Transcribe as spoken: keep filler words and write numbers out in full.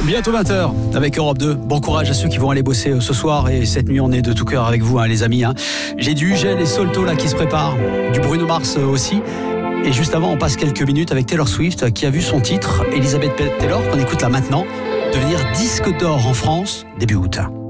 Bientôt vingt heures avec Europe deux. Bon courage à ceux qui vont aller bosser ce soir et cette nuit on est de tout cœur avec vous hein, les amis. Hein. J'ai du Ugel et Solto là qui se préparent, du Bruno Mars aussi. Et juste avant on passe quelques minutes avec Taylor Swift qui a vu son titre Elizabeth Taylor qu'on écoute là maintenant devenir disque d'or en France début août.